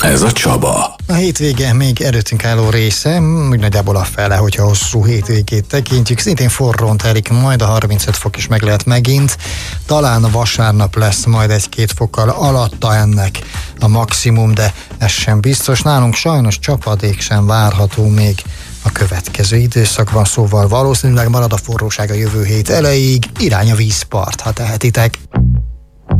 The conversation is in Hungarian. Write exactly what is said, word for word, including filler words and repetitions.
Ez a Csaba. A hétvége még előttünk álló része, úgy nagyjából a fele, hogyha hosszú hétvégét tekintjük. Szintén forrón telik, majd a harmincöt fok is meg lehet megint. Talán a vasárnap lesz majd egy-két fokkal alatta ennek a maximum, de ez sem biztos. Nálunk sajnos csapadék sem várható még a következő időszakban, szóval valószínűleg marad a forróság a jövő hét elejéig, irány a vízpart, ha tehetitek.